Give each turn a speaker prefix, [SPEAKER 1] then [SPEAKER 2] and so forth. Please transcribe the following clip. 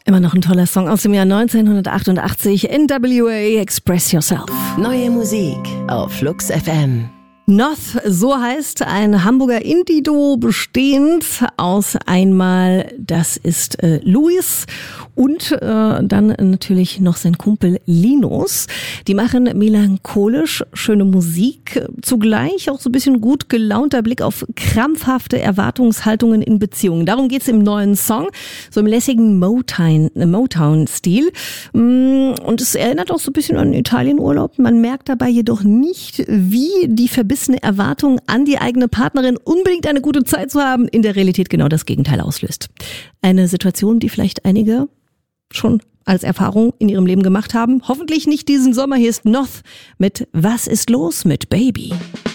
[SPEAKER 1] Immer noch ein toller Song aus dem Jahr 1988. NWA, Express Yourself.
[SPEAKER 2] Neue Musik auf Flux FM.
[SPEAKER 1] Noth, so heißt ein Hamburger Indie-Duo, bestehend aus einmal, das ist Luis und dann natürlich noch sein Kumpel Linus. Die machen melancholisch schöne Musik, zugleich auch so ein bisschen gut gelaunter Blick auf krampfhafte Erwartungshaltungen in Beziehungen. Darum geht's im neuen Song, so im lässigen Motown-Stil. Und es erinnert auch so ein bisschen an Italienurlaub. Man merkt dabei jedoch nicht, wie die verbissene Erwartung an die eigene Partnerin, unbedingt eine gute Zeit zu haben, in der Realität genau das Gegenteil auslöst. Eine Situation, die vielleicht einige schon als Erfahrung in ihrem Leben gemacht haben. Hoffentlich nicht diesen Sommer. Hier ist Noth mit Was ist los mit Baby?